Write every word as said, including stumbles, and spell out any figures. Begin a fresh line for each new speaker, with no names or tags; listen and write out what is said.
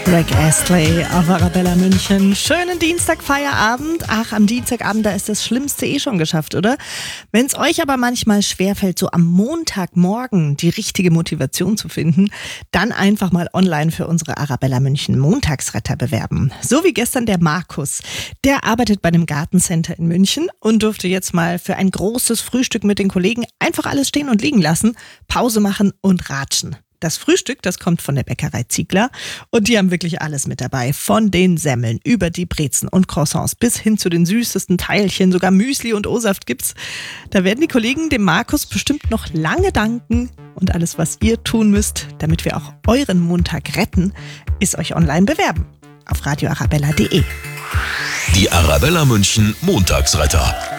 Rick Astley auf Arabella München. Schönen Dienstag, Feierabend. Ach, am Dienstagabend, da ist das Schlimmste eh schon geschafft, oder? Wenn es euch aber manchmal schwerfällt, so am Montagmorgen die richtige Motivation zu finden, dann einfach mal online für unsere Arabella München Montagsretter bewerben. So wie gestern der Markus. Der arbeitet bei einem Gartencenter in München und durfte jetzt mal für ein großes Frühstück mit den Kollegen einfach alles stehen und liegen lassen, Pause machen und ratschen. Das Frühstück, das kommt von der Bäckerei Ziegler und die haben wirklich alles mit dabei. Von den Semmeln über die Brezen und Croissants bis hin zu den süßesten Teilchen, sogar Müsli und O-Saft gibt's. Da werden die Kollegen dem Markus bestimmt noch lange danken. Und alles, was ihr tun müsst, damit wir auch euren Montag retten, ist euch online bewerben. Auf radio arabella punkt de.
Die Arabella München Montagsretter.